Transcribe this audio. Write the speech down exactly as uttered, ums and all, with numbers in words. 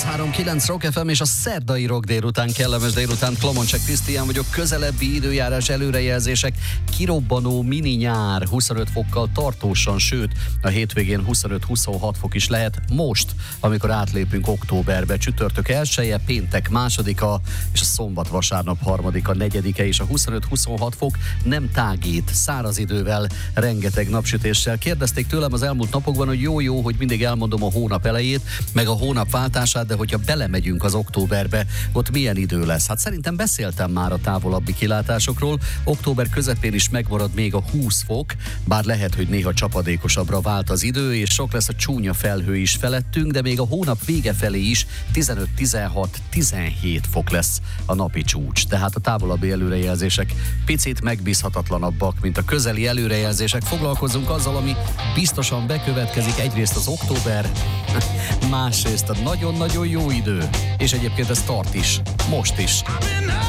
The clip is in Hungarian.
három kilenc Rock ef em és a szerdai Rock délután, kellemes délután. Klomoncsek Krisztián vagyok, közelebbi időjárás előrejelzések, kirobbanó mini nyár, huszonöt fokkal tartósan, sőt a hétvégén huszonöt-huszonhat fok is lehet most, amikor átlépünk októberbe. Csütörtök elsője, péntek másodika és a szombat, vasárnap harmadika, negyedike és a huszonöt-huszonhat fok nem tágít, száraz idővel, rengeteg napsütéssel. Kérdezték tőlem az elmúlt napokban, hogy jó-jó, hogy mindig elmondom a hónap elejét, meg a hónap váltását, de hogyha belemegyünk az októberbe, ott milyen idő lesz? Hát szerintem beszéltem már a távolabbi kilátásokról. Október közepén is megmarad még a húsz fok, bár lehet, hogy néha csapadékosabbra vált az idő, és sok lesz a csúnya felhő is felettünk, de még a hónap vége felé is tizenöt, tizenhat, tizenhét fok lesz a napi csúcs. Tehát a távolabbi előrejelzések picit megbízhatatlanabbak, mint a közeli előrejelzések. Foglalkozunk azzal, ami biztosan bekövetkezik. Egyrészt az október, másrészt a nagyon-nagyon jó idő. És egyébként ez tart is, most is.